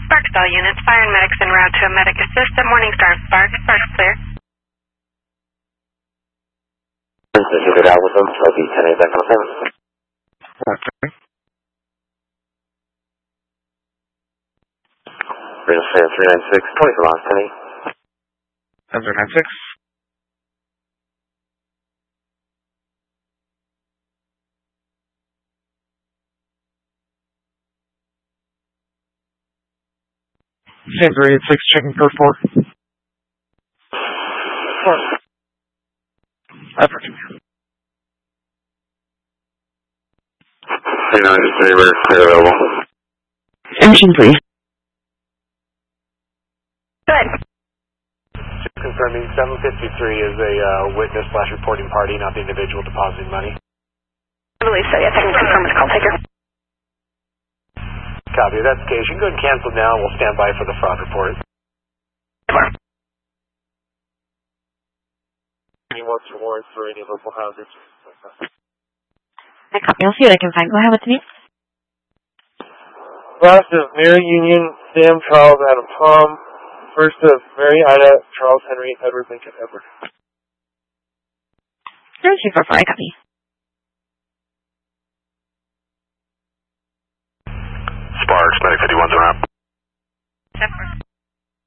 Sparks all units, fire and medics en route to a medic assist at Morningstar and Sparks. Sparks clear. This is good out with them, so I'll be 10 back on the phone. Okay. Real Sam 396, 20 for lost, Penny. 796. Sam 386, checking code 4. 4. Affirmative. 393, we're clear available. Engine, please. Good. Confirming 753 is a witness / reporting party, not the individual depositing money. I believe so, yes, I can confirm with call taker. Copy, that's the case. You can go ahead and cancel now, and we'll stand by for the fraud report. Any more warrants for any local houses? I copy. I'll see what I can find. Go ahead with me. Last of Mary Union, Sam Charles, Adam Tom. First of Mary Ida, Charles Henry, Edward Lincoln, Edward. 0244, I copy. Sparks, Medic 51's around. Separate.